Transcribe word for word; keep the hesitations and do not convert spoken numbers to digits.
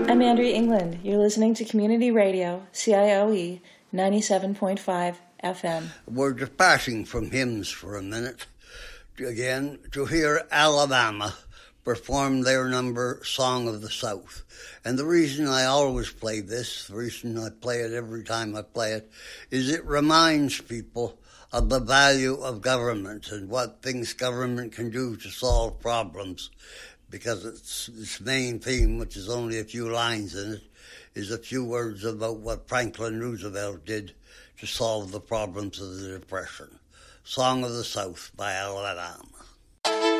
I'm Andrea England. You're listening to Community Radio, C I O E, ninety-seven point five F M. We're departing from hymns for a minute, again, to hear Alabama perform their number, Song of the South. And the reason I always play this, the reason I play it every time I play it, is it reminds people of the value of government and what things government can do to solve problems, because it's, its main theme, which is only a few lines in it, is a few words about what Franklin Roosevelt did to solve the problems of the Depression. Song of the South by Alabama.